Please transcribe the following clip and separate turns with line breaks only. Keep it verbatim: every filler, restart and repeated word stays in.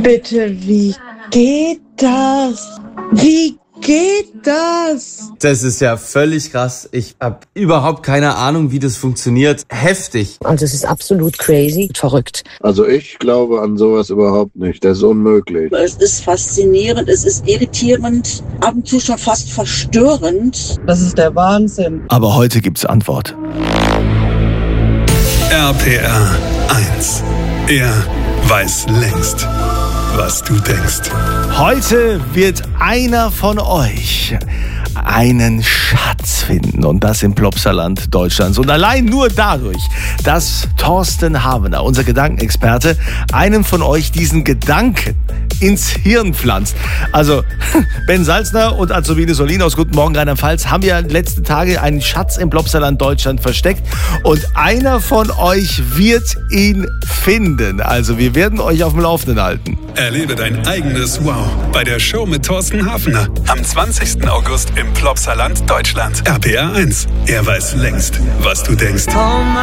Bitte, wie geht das? Wie geht das?
Das ist ja völlig krass. Ich habe überhaupt keine Ahnung, wie das funktioniert. Heftig.
Also es ist absolut crazy, verrückt.
Also ich glaube an sowas überhaupt nicht. Das ist unmöglich.
Es ist faszinierend, es ist irritierend, ab und zu schon fast verstörend.
Das ist der Wahnsinn.
Aber heute gibt's Antwort.
R P R eins. Er weiß längst, was du denkst.
Heute wird einer von euch einen Schatz finden und das im Plopsaland Deutschlands. Und allein nur dadurch, dass Thorsten Havener, unser Gedankenexperte, einem von euch diesen Gedanken ins Hirn pflanzt. Also Ben Salzner und Azubine Solin aus Guten Morgen Rheinland-Pfalz haben ja letzte Tage einen Schatz im Plopsaland Deutschland versteckt und einer von euch wird ihn finden. Also wir werden euch auf dem Laufenden halten.
Erlebe dein eigenes Wow bei der Show mit Thorsten Havener am zwanzigsten August im Plopsaland Deutschland. R P R eins. Er weiß längst, was du denkst.